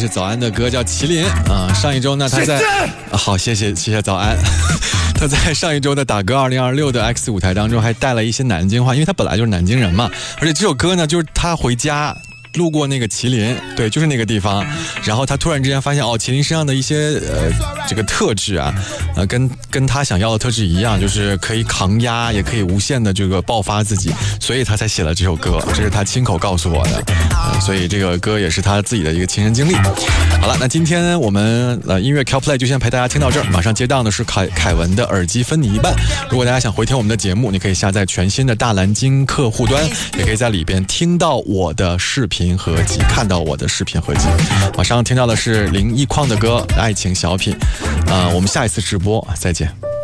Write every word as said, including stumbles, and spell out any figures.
是早安的歌，叫麒麟啊、呃。上一周呢，他在、啊、好，谢谢谢谢早安。他在上一周的打歌二零二六的 X 舞台当中，还带了一些南京话，因为他本来就是南京人嘛。而且这首歌呢，就是他回家路过那个麒麟，对，就是那个地方，然后他突然之间发现，哦，麒麟身上的一些呃这个特质啊，呃，跟跟他想要的特质一样，就是可以抗压，也可以无限的这个爆发自己，所以他才写了这首歌，这是他亲口告诉我的，呃、所以这个歌也是他自己的一个亲身经历。好了，那今天我们呃音乐 CalPlay 就先陪大家听到这儿，马上接档的是凯凯文的耳机分你一半。如果大家想回听我们的节目，你可以下载全新的大蓝鲸客户端，也可以在里边听到我的视频合集，看到我的视频合集。马上听到的是林奕匡的歌《爱情小品》，呃，我们下一次直播再见。